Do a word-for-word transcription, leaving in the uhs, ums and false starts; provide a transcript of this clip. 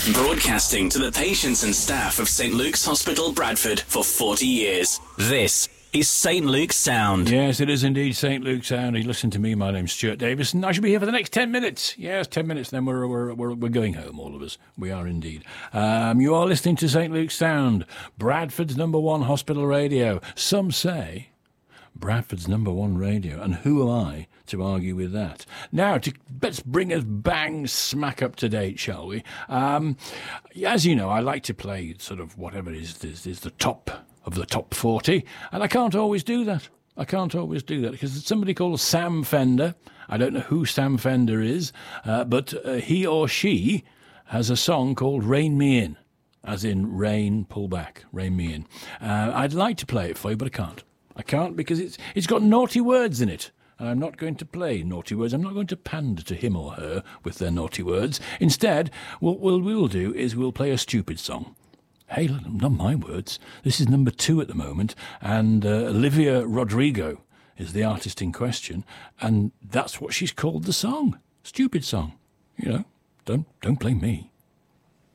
Broadcasting to the patients and staff of Saint Luke's Hospital, Bradford, for forty years. This is Saint Luke's Sound. Yes, it is indeed Saint Luke's Sound. You listen to me, my name's Stuart Davis, and I shall be here for the next ten minutes. Yes, ten minutes, then we're we're we're, we're going home, all of us. We are indeed. Um, you are listening to Saint Luke's Sound, Bradford's number one hospital radio. Some say Bradford's number one radio, and who am I to argue with that? Now, to, let's bring us bang smack up to date, shall we? Um, as you know, I like to play sort of whatever is, is, is the top of the top forty, and I can't always do that. I can't always do that because it's somebody called Sam Fender. I don't know who Sam Fender is, uh, but uh, he or she has a song called Rein Me In, as in rain, pull back, rein me in. Uh, I'd like to play it for you, but I can't. I can't because it's it's got naughty words in it. And I'm not going to play naughty words. I'm not going to pander to him or her with their naughty words. Instead, what we'll, we'll do is we'll play a stupid song. Hey, not my words. This is number two at the moment, and uh, Olivia Rodrigo is the artist in question, and that's what she's called the song. Stupid song. You know, don't don't blame me.